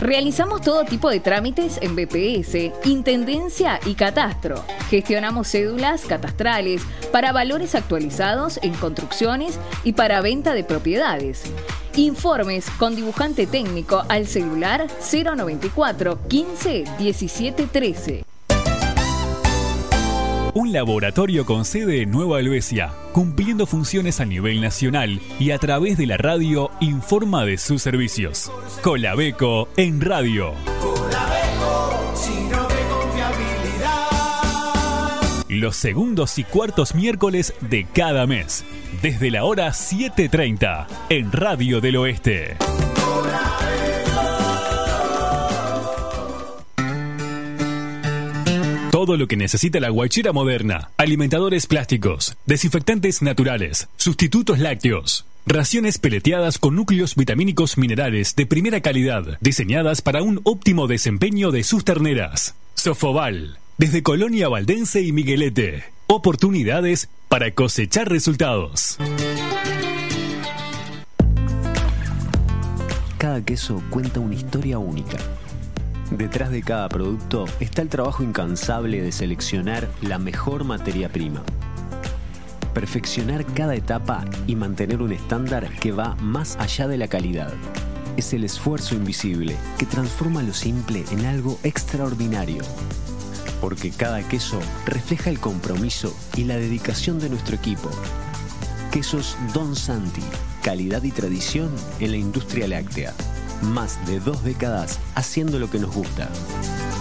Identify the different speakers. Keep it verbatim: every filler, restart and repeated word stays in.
Speaker 1: Realizamos todo tipo de trámites en B P S, Intendencia y Catastro. Gestionamos cédulas catastrales para valores actualizados en construcciones y para venta de propiedades. Informes con dibujante técnico al celular cero noventa y cuatro, quince, diecisiete, trece.
Speaker 2: Un laboratorio con sede en Nueva Helvecia, cumpliendo funciones a nivel nacional y a través de la radio informa de sus servicios. Colabeco en radio.
Speaker 3: Colabeco, signo de confiabilidad.
Speaker 2: Los segundos y cuartos miércoles de cada mes, desde la hora siete treinta, en Radio del Oeste. Todo lo que necesita la guachera moderna. Alimentadores plásticos, desinfectantes naturales, sustitutos lácteos, raciones peleteadas con núcleos vitamínicos minerales de primera calidad, diseñadas para un óptimo desempeño de sus terneras. Sofoval, desde Colonia Valdense y Miguelete. Oportunidades para cosechar resultados.
Speaker 4: Cada queso cuenta una historia única. Detrás de cada producto está el trabajo incansable de seleccionar la mejor materia prima. Perfeccionar cada etapa y mantener un estándar que va más allá de la calidad. Es el esfuerzo invisible que transforma lo simple en algo extraordinario. Porque cada queso refleja el compromiso y la dedicación de nuestro equipo. Quesos Don Santi, calidad y tradición en la industria láctea. Más de dos décadas haciendo lo que nos gusta.